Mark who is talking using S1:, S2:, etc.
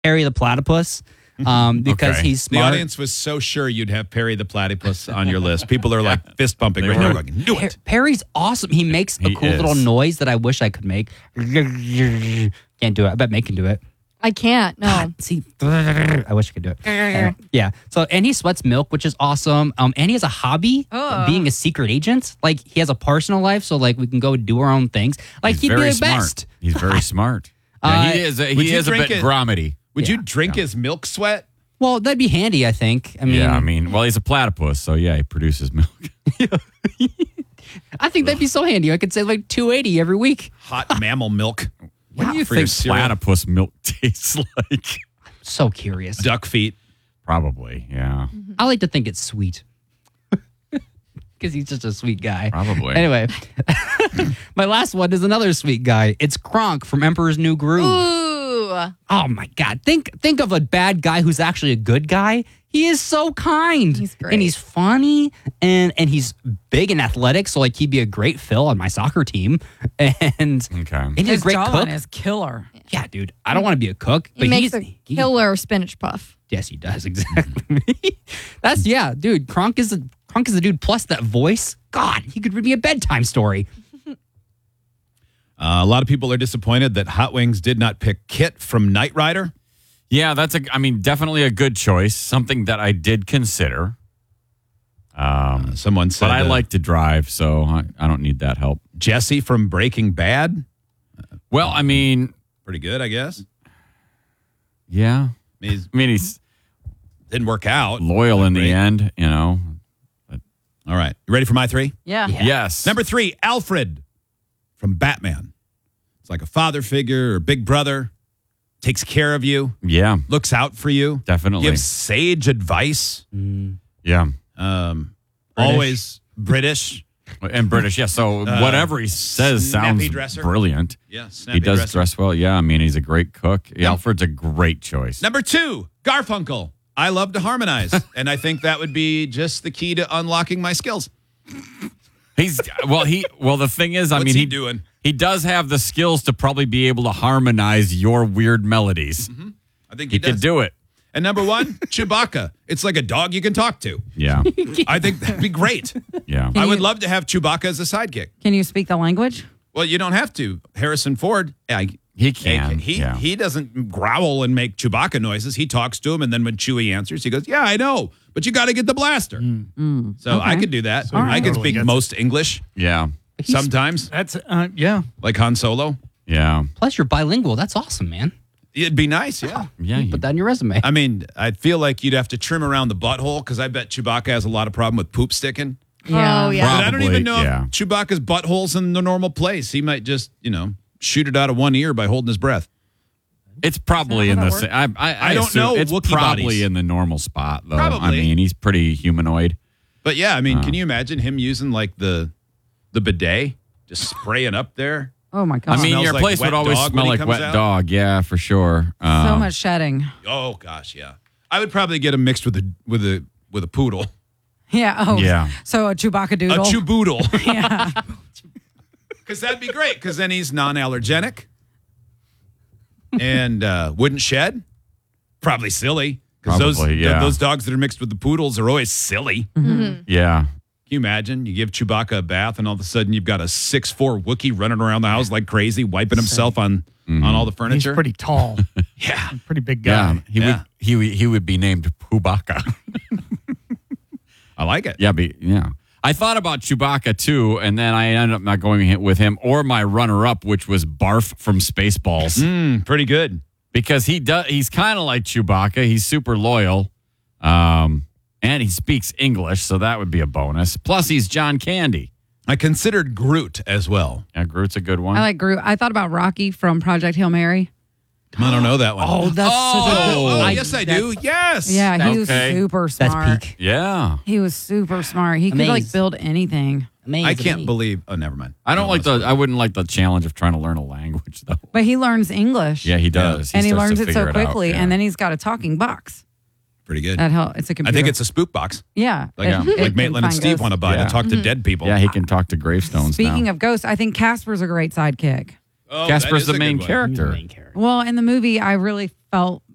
S1: Harry the Platypus. Because
S2: Okay.
S1: he's
S3: The
S1: smart.
S3: audience was so sure you'd have Perry the Platypus on your list. People are like fist pumping right now. Like, knew it.
S1: Perry's awesome. He makes a
S2: He
S1: cool
S2: is.
S1: little noise that I wish I could make. Can't do it. I bet May can do it.
S4: I can't. No.
S1: See, I wish I could do it. Yeah. So, and he sweats milk, which is awesome. And he has a hobby of being a secret agent. Like, he has a personal life, so like we can go do our own things. Like,
S2: He's
S1: he'd be
S2: very
S1: the
S2: smart.
S1: best.
S2: He's very smart. Yeah, he is.
S3: would
S2: He
S3: you
S2: is a
S3: drink
S2: bit
S3: it?
S2: gromity.
S3: Would you drink his milk sweat?
S1: Well, that'd be handy, I think. I mean,
S2: Well, he's a platypus, so yeah, he produces milk.
S1: I think that'd be so handy. I could say like 280 every week.
S3: Hot mammal milk.
S2: What do you
S3: For your
S2: think
S3: cereal.
S2: platypus milk tastes like?
S1: So curious.
S3: Duck feet.
S2: Probably, yeah.
S1: I like to think it's sweet. Because he's just a sweet guy.
S2: Probably.
S1: Anyway, my last one is another sweet guy. It's Kronk from Emperor's New Groove.
S4: Ooh.
S1: Oh my God! Think of a bad guy who's actually a good guy. He is so kind.
S4: He's great.
S1: and he's funny, and he's big and athletic. So like he'd be a great fill on my soccer team. And
S2: Okay.
S1: he's
S5: His
S1: a great
S5: jawline
S1: cook.
S5: is killer.
S1: Yeah, dude. I don't want to be a cook,
S4: He
S1: but
S4: makes
S1: he's
S4: a killer spinach puff.
S1: Yes, he does exactly. That's dude. Kronk is a dude. Plus that voice. God, he could read me a bedtime story.
S3: A lot of people are disappointed that Hot Wings did not pick Kit from Knight Rider.
S2: Yeah, definitely a good choice. Something that I did consider.
S3: Someone said,
S2: But I like to drive, so I don't need that help.
S3: Jesse from Breaking Bad.
S2: Well, I mean,
S3: Pretty good, I guess.
S2: yeah.
S3: He's didn't work out.
S2: Loyal in the
S3: Great.
S2: end, you know.
S3: All right, you ready for my three?
S5: Yeah.
S2: Yes.
S3: Number 3, Alfred from Batman. It's like a father figure or big brother. Takes care of you.
S2: Yeah,
S3: Looks out for you.
S2: definitely.
S3: Gives sage advice.
S2: Yeah.
S3: Always British.
S2: And British, yeah. So whatever he says
S3: snappy
S2: sounds
S3: dresser.
S2: brilliant.
S3: Yeah,
S2: He
S3: snappy
S2: does
S3: dresser.
S2: dress well. Yeah, I mean, he's a great cook. Alfred's a great choice.
S3: Number 2, Garfunkel. I love to harmonize, and I think that would be just the key to unlocking my skills.
S2: The thing is,
S3: What's he doing?
S2: He does have the skills to probably be able to harmonize your weird melodies.
S3: I think
S2: He
S3: he does.
S2: could do it.
S3: And number 1, Chewbacca. It's like a dog you can talk to.
S2: Yeah.
S3: I think that'd be great.
S2: Yeah.
S3: I would love to have Chewbacca as a sidekick.
S5: Can you speak the language?
S3: Well, you don't have to. Harrison Ford,
S2: He can.
S3: He doesn't growl and make Chewbacca noises. He talks to him, and then when Chewie answers, he goes, "Yeah, I know, but you got to get the blaster." So I could do that. I could speak most English
S2: Yeah.
S3: sometimes,
S6: That's yeah.
S3: like Han Solo.
S2: Yeah.
S1: Plus, you're bilingual. That's awesome, man.
S3: It'd be nice, yeah.
S2: Yeah.
S1: Put that in your resume.
S3: I mean, I feel like you'd have to trim around the butthole because I bet Chewbacca has a lot of problem with poop sticking.
S4: Oh, yeah.
S3: But I don't even know
S2: yeah.
S3: if Chewbacca's butthole's in the normal place. He might just, shoot it out of one ear by holding his breath.
S2: It's probably in the same. I
S3: don't
S2: assume
S3: know
S2: It's
S3: Wookiee
S2: probably
S3: bodies.
S2: in the normal spot, though.
S3: Probably.
S2: I mean, he's pretty humanoid.
S3: But yeah, I mean, can you imagine him using like the bidet, just spraying up there?
S5: Oh my God.
S2: I mean,
S3: Smells
S2: your
S3: like
S2: place
S3: wet
S2: would always
S3: dog
S2: smell
S3: when he
S2: like
S3: comes
S2: wet
S3: out?
S2: dog. Yeah, for sure.
S5: so much shedding.
S3: Oh gosh, yeah. I would probably get him mixed with a poodle,
S5: Yeah. Oh.
S2: Yeah.
S5: So a Chewbacca doodle.
S3: a chewboodle,
S5: Yeah.
S3: because that'd be great. Because then he's non-allergenic and wouldn't shed. Probably silly. Because
S2: Probably, yeah.
S3: those dogs that are mixed with the poodles are always silly.
S2: Yeah.
S3: Can you imagine? You give Chewbacca a bath, and all of a sudden you've got a 6'4" Wookiee running around the house like crazy, wiping himself on all the
S6: He's
S3: furniture.
S6: pretty tall,
S3: Yeah.
S6: pretty big
S2: Yeah.
S6: guy.
S2: He would be named Chewbacca.
S3: I like it.
S2: Yeah. I thought about Chewbacca too, and then I ended up not going with him or my runner-up, which was Barf from Spaceballs,
S3: Pretty good.
S2: because he's kind of like Chewbacca. He's super loyal, and he speaks English, so that would be a bonus. Plus, he's John Candy.
S3: I considered Groot as well.
S2: Yeah, Groot's a good one.
S5: I like Groot. I thought about Rocky from Project Hail Mary.
S3: I don't know that one.
S5: Oh, that's such a good.
S3: yes, I do. Yes.
S5: Yeah, he was
S2: Okay.
S5: super
S1: That's
S5: smart.
S1: peak.
S2: Yeah.
S5: He was super smart. He could like
S1: Amazing.
S5: build anything.
S1: Amazing.
S3: I can't believe. Oh, never mind.
S2: I wouldn't like the challenge of trying to learn a language, though.
S5: But he learns English.
S2: Yeah, he does.
S5: and he
S2: starts
S5: learns
S2: to
S5: it so
S2: figure out,
S5: quickly.
S2: yeah.
S5: And then he's got a talking box.
S3: Pretty good.
S5: That help. It's a
S3: I
S5: computer.
S3: think it's a spook box.
S5: yeah.
S3: Like,
S5: It
S3: like
S5: can
S3: Maitland and
S5: find
S3: Steve
S5: ghosts.
S3: want to buy
S2: Yeah.
S3: to talk to dead people.
S2: Yeah, he can talk to gravestones
S5: Speaking
S2: now.
S5: of ghosts, I think Casper's a great sidekick.
S3: Oh,
S2: Casper's
S3: that
S2: the
S3: is a
S2: main
S3: good one.
S2: character.
S1: Main character.
S5: Well, in the movie, I really felt